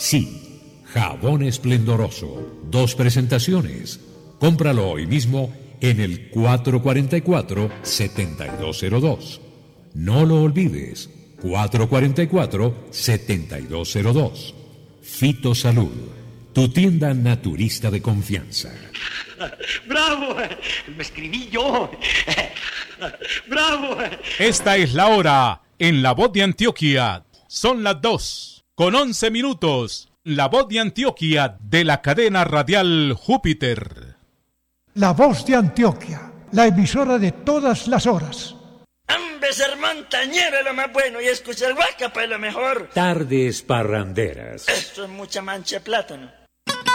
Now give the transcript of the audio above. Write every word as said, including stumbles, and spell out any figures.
Sí, jabón esplendoroso. Dos presentaciones. Cómpralo hoy mismo en el cuatro cuatro cuatro, siete dos cero dos. No lo olvides, cuatro cuatro cuatro, siete dos cero dos. Fitosalud, tu tienda naturista de confianza. ¡Bravo! Me escribí yo. ¡Bravo! Esta es la hora en La Voz de Antioquia. Son las dos con once minutos. La Voz de Antioquia de la cadena radial Júpiter. La Voz de Antioquia, la emisora de todas las horas. ¡Hombre, ser montañero es lo más bueno y escuchar Guacapa es lo mejor! Tardes parranderas. Esto es mucha mancha de plátano.